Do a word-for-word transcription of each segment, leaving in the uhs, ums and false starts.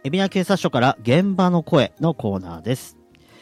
海老名警察署から現場の声のコーナーです。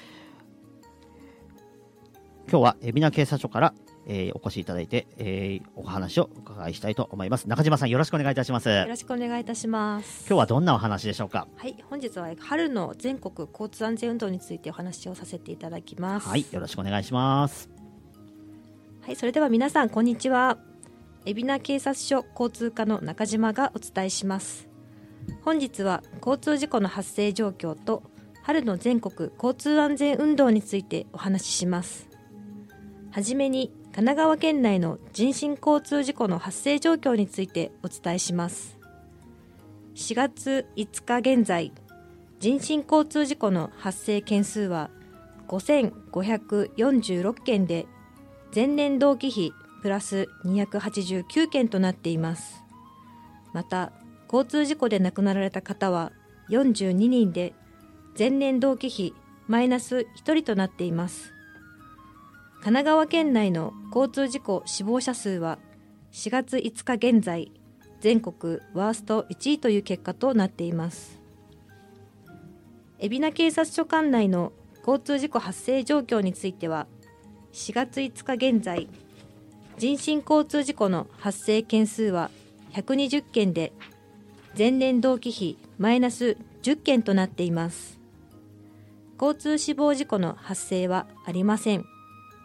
今日は海老名警察署から、えー、お越しいただいて、えー、お話をお伺いしたいと思います。中島さん、よろしくお願いいたします。 よろしくお願いいたします。 今日はどんなお話でしょうか？ はい、本日は春の全国交通安全運動についてお話をさせていただきます。 はい、よろしくお願いします。 はい、それでは皆さんこんにちは。海老名警察署交通課の中島がお伝えします。本日は交通事故の発生状況と春の全国交通安全運動についてお話しします。はじめに神奈川県内の人身交通事故の発生状況についてお伝えします。しがついつか現在、人身交通事故の発生件数はごせんごひゃくよんじゅうろっけんで、前年同期比プラスにひゃくはちじゅうきゅうけんとなっています。また、交通事故で亡くなられた方はよんじゅうににんで、前年同期比マイナスひとりとなっています。神奈川県内の交通事故死亡者数はしがついつか現在、全国ワーストいちいという結果となっています。海老名警察署管内の交通事故発生状況については、しがついつか現在、人身交通事故の発生件数はひゃくにじゅっけんで、前年同期比マイナスじゅっけんとなっています。交通死亡事故の発生はありません。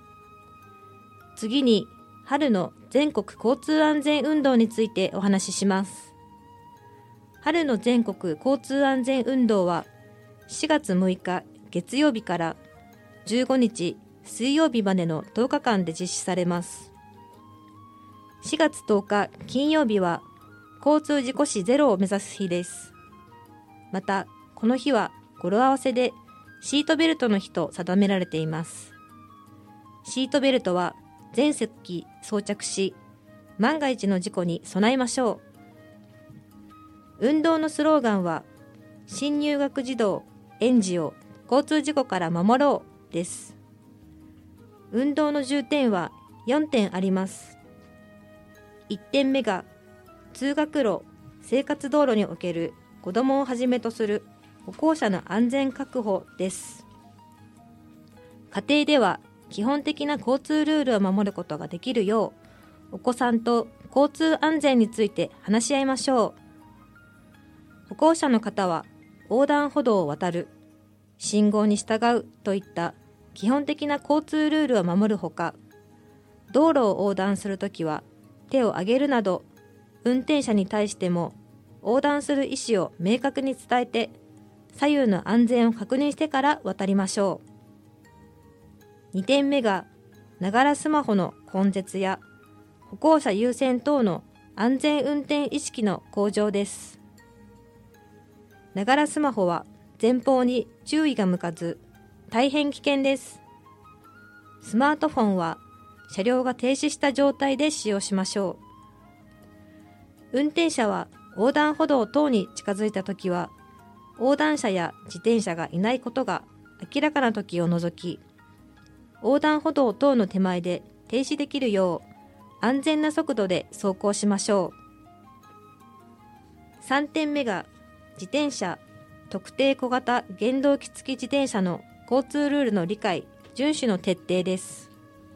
次に、春の全国交通安全運動についてお話しします。春の全国交通安全運動は、しがつむいか月曜日からじゅうごにち水曜日までのとおかかんで実施されます。しがつとおか金曜日は交通事故死ゼロを目指す日です。また、この日は語呂合わせでシートベルトの日と定められています。シートベルトは全席装着し、万が一の事故に備えましょう。運動のスローガンは、新入学児童、園児を交通事故から守ろうです。運動の重点はよんてんあります。いってんめが、通学路、生活道路における子どもをはじめとする歩行者の安全確保です。家庭では基本的な交通ルールを守ることができるよう、お子さんと交通安全について話し合いましょう。歩行者の方は横断歩道を渡る、信号に従うといった基本的な交通ルールを守るほか、道路を横断するときは手を挙げるなど、運転者に対しても横断する意思を明確に伝えて、左右の安全を確認してから渡りましょう。にてんめが、ながらスマホの根絶や歩行者優先等の安全運転意識の向上です。ながらスマホは前方に注意が向かず大変危険です。スマートフォンは車両が停止した状態で使用しましょう。運転者は横断歩道等に近づいたときは、横断者や自転車がいないことが明らかなときを除き、横断歩道等の手前で停止できるよう安全な速度で走行しましょう。さんてんめが、自転車、特定小型原動機付き自転車の交通ルールの理解・遵守の徹底です。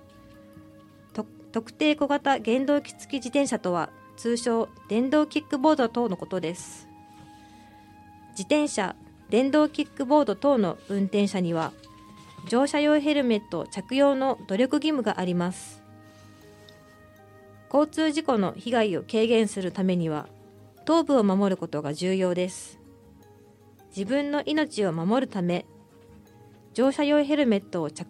特定小型原動機付き自転車とは、通称電動キックボード等のことです。自転車、電動キックボード等の運転者には、乗車用ヘルメット着用の努力義務があります。交通事故の被害を軽減するためには、頭部を守ることが重要です。自分の命を守るため、乗車用ヘルメットを着